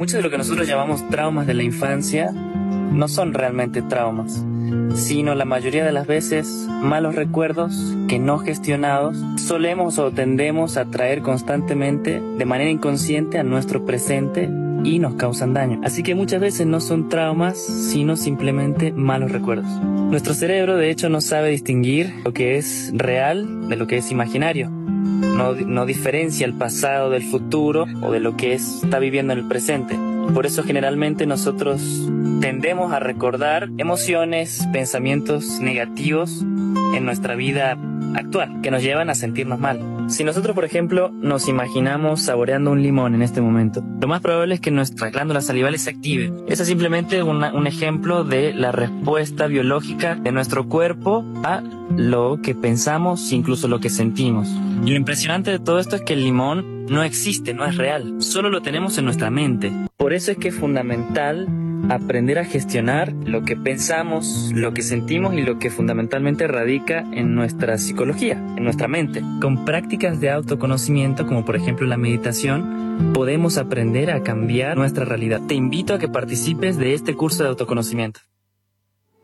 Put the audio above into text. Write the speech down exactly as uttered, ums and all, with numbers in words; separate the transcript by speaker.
Speaker 1: Muchos de lo que nosotros llamamos traumas de la infancia no son realmente traumas, sino la mayoría de las veces malos recuerdos que no gestionados solemos o tendemos a traer constantemente de manera inconsciente a nuestro presente y nos causan daño. Así que muchas veces no son traumas, sino simplemente malos recuerdos. Nuestro cerebro de hecho no sabe distinguir lo que es real de lo que es imaginario. No, no diferencia el pasado del futuro o de lo que es, está viviendo en el presente. Por eso generalmente nosotros tendemos a recordar emociones, pensamientos negativos en nuestra vida actual, que nos llevan a sentirnos mal. Si nosotros, por ejemplo, nos imaginamos saboreando un limón en este momento, lo más probable es que nuestras glándulas salivales se activen. Ese es simplemente una, un ejemplo de la respuesta biológica de nuestro cuerpo a lo que pensamos, incluso lo que sentimos. Y lo impresionante de todo esto es que el limón no existe, no es real, solo lo tenemos en nuestra mente. Por eso es que es fundamental aprender a gestionar lo que pensamos, lo que sentimos y lo que fundamentalmente radica en nuestra psicología, en nuestra mente. Con prácticas de autoconocimiento, como por ejemplo la meditación, podemos aprender a cambiar nuestra realidad. Te invito a que participes de este curso de autoconocimiento.